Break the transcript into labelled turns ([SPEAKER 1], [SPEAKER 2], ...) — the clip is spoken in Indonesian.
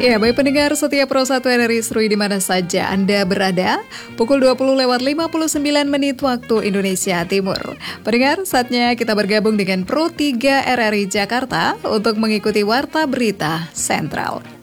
[SPEAKER 1] Ya, baik pendengar setiap Pro 1 RRI Serui di mana saja Anda berada, pukul 20:59 waktu Indonesia Timur. Pendengar, saatnya kita bergabung dengan Pro 3 RRI Jakarta untuk mengikuti Warta Berita Sentral.